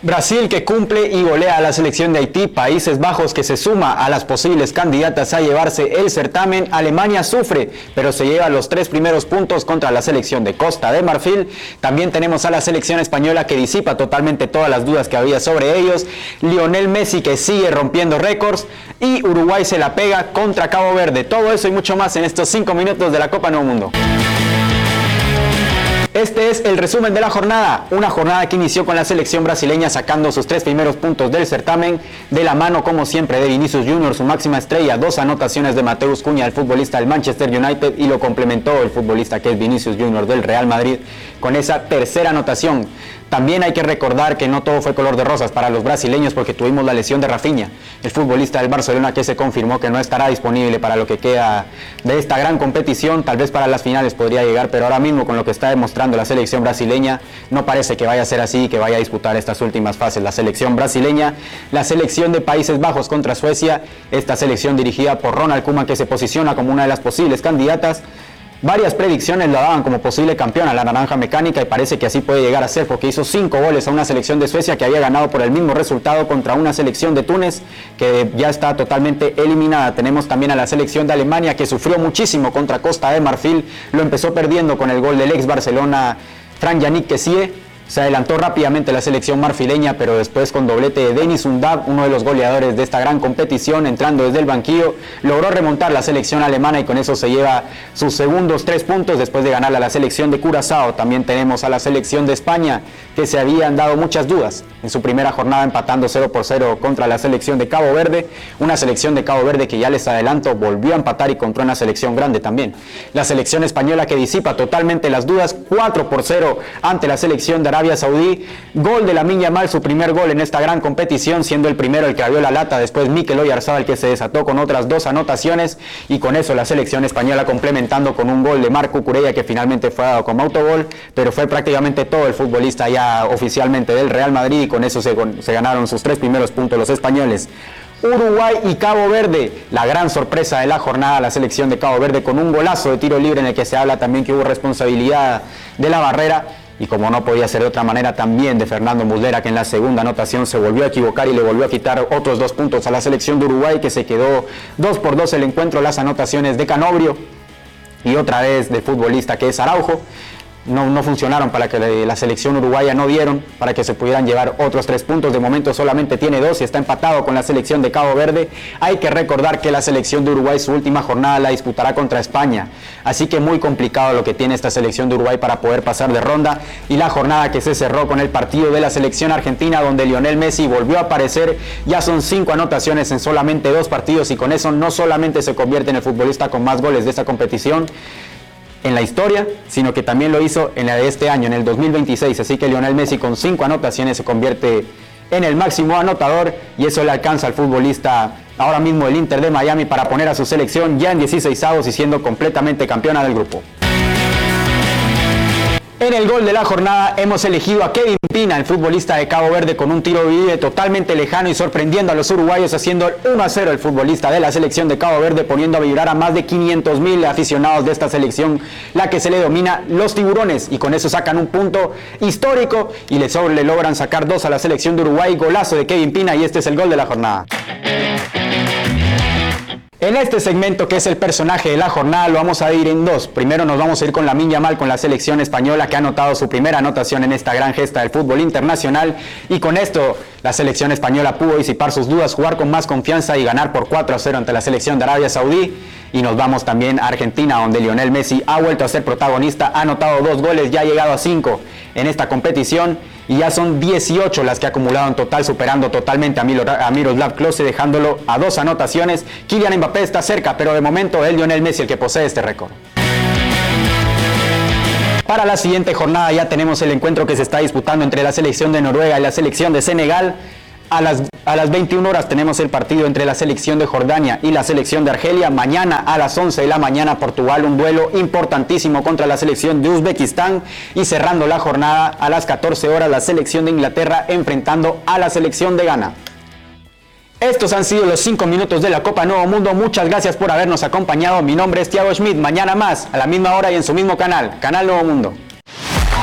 Brasil que cumple y golea a la selección de Haití, Países Bajos que se suma a las posibles candidatas a llevarse el certamen, Alemania sufre, pero se lleva los 3 primeros puntos contra la selección de Costa de Marfil. También tenemos a la selección española que disipa totalmente todas las dudas que había sobre ellos, Lionel Messi que sigue rompiendo récords y Uruguay se la pega contra Cabo Verde. Todo eso y mucho más en estos 5 minutos de la Copa Nuevo Mundo. Este es el resumen de la jornada, una jornada que inició con la selección brasileña sacando sus 3 primeros puntos del certamen, de la mano como siempre de Vinicius Junior, su máxima estrella, 2 anotaciones de Mateus Cunha, el futbolista del Manchester United, y lo complementó el futbolista que es Vinicius Junior del Real Madrid con esa tercera anotación. También hay que recordar que no todo fue color de rosas para los brasileños porque tuvimos la lesión de Rafinha, el futbolista del Barcelona que se confirmó que no estará disponible para lo que queda de esta gran competición, tal vez para las finales podría llegar, pero ahora mismo con lo que está demostrando la selección brasileña no parece que vaya a ser así y que vaya a disputar estas últimas fases. La selección brasileña, la selección de Países Bajos contra Suecia, esta selección dirigida por Ronald Koeman que se posiciona como una de las posibles candidatas. Varias predicciones la daban como posible campeona la naranja mecánica y parece que así puede llegar a ser porque hizo 5 goles a una selección de Suecia que había ganado por el mismo resultado contra una selección de Túnez que ya está totalmente eliminada. Tenemos también a la selección de Alemania que sufrió muchísimo contra Costa de Marfil, lo empezó perdiendo con el gol del ex Barcelona Frank-Yannick Kessié. Se adelantó rápidamente la selección marfileña, pero después con doblete de Denis Undav, uno de los goleadores de esta gran competición, entrando desde el banquillo, logró remontar la selección alemana y con eso se lleva sus segundos 3 puntos después de ganarle a la selección de Curazao. También tenemos a la selección de España, que se habían dado muchas dudas en su primera jornada empatando 0-0 contra la selección de Cabo Verde, una selección de Cabo Verde que ya les adelanto volvió a empatar y contra una selección grande también. La selección española que disipa totalmente las dudas, 4-0 ante la selección de Arabia Saudí, gol de Lamine Yamal, su primer gol en esta gran competición, siendo el primero el que abrió la lata, después Mikel Oyarzabal que se desató con otras 2 anotaciones y con eso la selección española complementando con un gol de Marc Cucurella que finalmente fue dado como autogol, pero fue prácticamente todo el futbolista ya oficialmente del Real Madrid y con eso se ganaron sus 3 primeros puntos los españoles. Uruguay y Cabo Verde, la gran sorpresa de la jornada, la selección de Cabo Verde con un golazo de tiro libre en el que se habla también que hubo responsabilidad de la barrera. Y como no podía ser de otra manera, también de Fernando Muslera, que en la segunda anotación se volvió a equivocar y le volvió a quitar otros 2 puntos a la selección de Uruguay, que se quedó 2-2 el encuentro, las anotaciones de Canobrio y otra vez del futbolista que es Araujo. No funcionaron para que la selección uruguaya no dieron para que se pudieran llevar otros 3 puntos. De momento solamente tiene 2 y está empatado con la selección de Cabo Verde. Hay que recordar que la selección de Uruguay su última jornada la disputará contra España, así que muy complicado lo que tiene esta selección de Uruguay para poder pasar de ronda. Y la jornada que se cerró con el partido de la selección argentina donde Lionel Messi volvió a aparecer, ya son 5 anotaciones en solamente 2 partidos y con eso no solamente se convierte en el futbolista con más goles de esta competición en la historia, sino que también lo hizo en la de este año, en el 2026, así que Lionel Messi con 5 anotaciones se convierte en el máximo anotador y eso le alcanza al futbolista ahora mismo del Inter de Miami para poner a su selección ya en 16avos y siendo completamente campeona del grupo. En el gol de la jornada hemos elegido a Kevin Pina, el futbolista de Cabo Verde, con un tiro libre totalmente lejano y sorprendiendo a los uruguayos, haciendo el 1-0 el futbolista de la selección de Cabo Verde, poniendo a vibrar a más de 500.000 aficionados de esta selección, la que se le domina los tiburones, y con eso sacan un punto histórico y le logran sacar 2 a la selección de Uruguay. Golazo de Kevin Pina y este es el gol de la jornada. En este segmento, que es el personaje de la jornada, lo vamos a dividir en 2. Primero nos vamos a ir con Lamine Yamal, con la selección española, que ha anotado su primera anotación en esta gran gesta del fútbol internacional. Y con esto, la selección española pudo disipar sus dudas, jugar con más confianza y ganar por 4-0 ante la selección de Arabia Saudí. Y nos vamos también a Argentina, donde Lionel Messi ha vuelto a ser protagonista, ha anotado 2 goles, ya ha llegado a 5 en esta competición. Y ya son 18 las que ha acumulado en total, superando totalmente a Miroslav Klose, dejándolo a 2 anotaciones. Kylian Mbappé está cerca, pero de momento es Lionel Messi el que posee este récord. Para la siguiente jornada ya tenemos el encuentro que se está disputando entre la selección de Noruega y la selección de Senegal. A las 21 horas tenemos el partido entre la selección de Jordania y la selección de Argelia. Mañana a las 11 de la mañana Portugal, un duelo importantísimo contra la selección de Uzbekistán. Y cerrando la jornada a las 14 horas la selección de Inglaterra enfrentando a la selección de Ghana. Estos han sido los 5 minutos de la Copa Nuevo Mundo. Muchas gracias por habernos acompañado. Mi nombre es Thiago Schmidt. Mañana más, a la misma hora y en su mismo canal, Canal Nuevo Mundo.